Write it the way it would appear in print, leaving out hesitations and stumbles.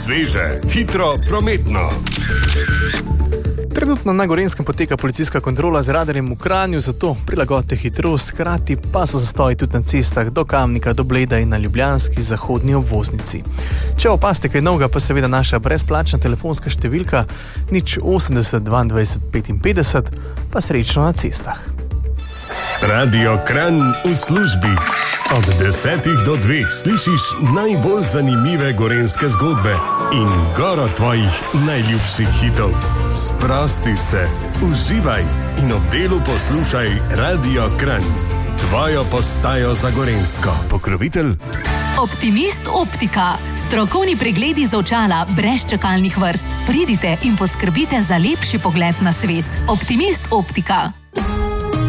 sveže, hitro, prometno. Trenutno na Gorenjskem poteka policijska kontrola z radarjem v Kranju, zato prilagodite hitrost, hkrati pa so zastoji tudi na cestah do Kamnika, do Bleda in na ljubljanski zahodni obvoznici. Če opazite kaj novega, pa seveda naša brezplačna telefonska številka 080 22 55, pa srečno na cestah. Radio Kranj v službi. Od 10 do 2 slišiš najbolj zanimive gorenjske zgodbe in goro tvojih najljubših hitov. Sprosti se, uživaj in ob delu poslušaj Radio Kranj. Tvojo postajo za Gorenjsko. Pokrovitelj Optimist Optika. Strokovni pregledi za očala brez čakalnih vrst. Pridite in poskrbite za lepši pogled na svet. Optimist Optika.